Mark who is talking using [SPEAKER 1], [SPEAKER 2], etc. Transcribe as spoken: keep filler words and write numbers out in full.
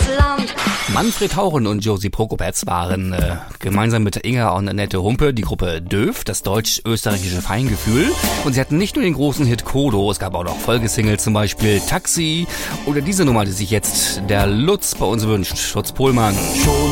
[SPEAKER 1] Land.
[SPEAKER 2] Manfred Hauren und Josie Prokopetz waren äh, gemeinsam mit Inga und Annette Humpe die Gruppe Döf, das deutsch-österreichische Feingefühl. Und sie hatten nicht nur den großen Hit Kodo, es gab auch noch Folgesingles, zum Beispiel Taxi oder diese Nummer, die sich jetzt der Lutz bei uns wünscht, Schutz Pohlmann.
[SPEAKER 3] Schon